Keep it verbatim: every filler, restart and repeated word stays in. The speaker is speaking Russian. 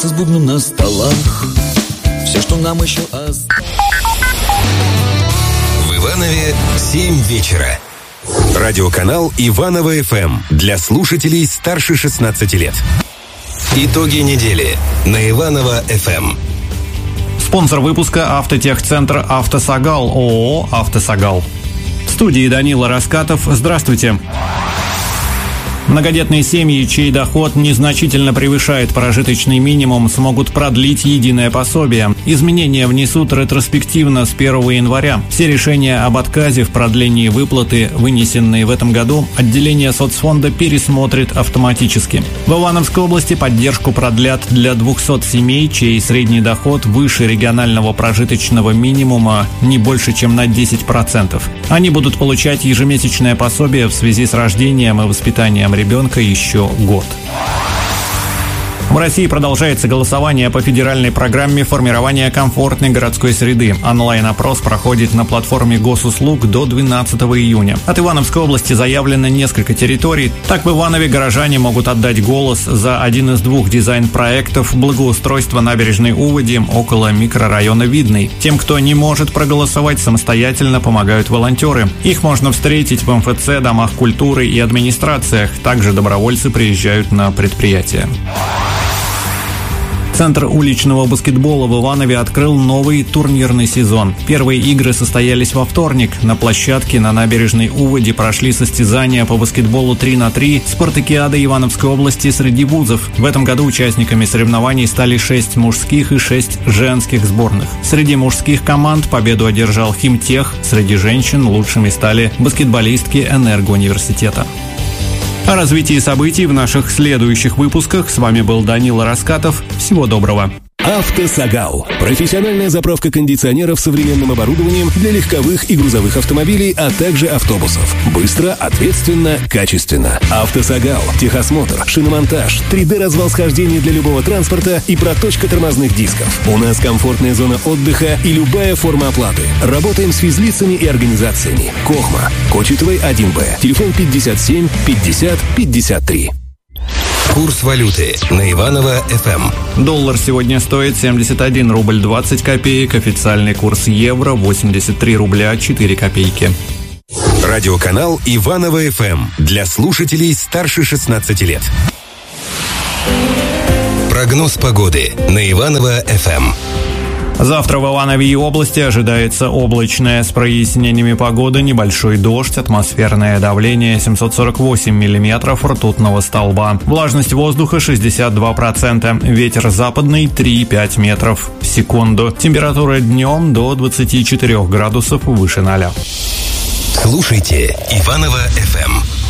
Танцы с бубном на столах, все, что нам еще осталось. В Иванове семь вечера. Радиоканал Иваново эф эм для слушателей старше шестнадцати лет. Итоги недели на Иваново эф эм. Спонсор выпуска — автотехцентр «Автосагал», ООО «Автосагал». В студии Данила Раскатов. Здравствуйте. Многодетные семьи, чей доход незначительно превышает прожиточный минимум, смогут продлить единое пособие. Изменения внесут ретроспективно с первого января. Все решения об отказе в продлении выплаты, вынесенные в этом году, отделение соцфонда пересмотрит автоматически. В Ивановской области поддержку продлят для двухсот семей, чей средний доход выше регионального прожиточного минимума не больше, чем на десять процентов. Они будут получать ежемесячное пособие в связи с рождением и воспитанием ребенка еще год. В России продолжается голосование по федеральной программе формирования комфортной городской среды. Онлайн-опрос проходит на платформе госуслуг до двенадцатого июня. От Ивановской области заявлено несколько территорий. Так, в Иванове горожане могут отдать голос за один из двух дизайн-проектов благоустройства набережной Уводи около микрорайона Видный. Тем, кто не может проголосовать самостоятельно, помогают волонтеры. Их можно встретить в эм эф цэ, домах культуры и администрациях. Также добровольцы приезжают на предприятия. Центр уличного баскетбола в Иванове открыл новый турнирный сезон. Первые игры состоялись во вторник. На площадке на набережной Уводи прошли состязания по баскетболу три на три «Спартакиада Ивановской области» среди вузов. В этом году участниками соревнований стали шесть мужских и шесть женских сборных. Среди мужских команд победу одержал Химтех, среди женщин лучшими стали баскетболистки Энергоуниверситета. О развитии событий в наших следующих выпусках. С вами был Данила Раскатов. Всего доброго. «Автосагал» – профессиональная заправка кондиционеров с современным оборудованием для легковых и грузовых автомобилей, а также автобусов. Быстро, ответственно, качественно. «Автосагал» – техосмотр, шиномонтаж, три дэ-развал схождения для любого транспорта и проточка тормозных дисков. У нас комфортная зона отдыха и любая форма оплаты. Работаем с физлицами и организациями. Кохма, Кочетовой один бэ. Телефон пятьдесят семь пятьдесят пятьдесят три. Курс валюты на Иваново эф эм. Доллар сегодня стоит семьдесят один рубль двадцать копеек. Официальный курс евро восемьдесят три рубля четыре копейки. Радиоканал Иваново эф эм для слушателей старше шестнадцати лет. Прогноз погоды на Иваново эф эм. Завтра в Иванове и области ожидается облачная с прояснениями погоды, небольшой дождь, атмосферное давление семьсот сорок восемь миллиметров ртутного столба. Влажность воздуха шестьдесят два процента, ветер западный три-пять метров в секунду. Температура днем до двадцати четырёх градусов выше ноля. Слушайте Иваново эф эм.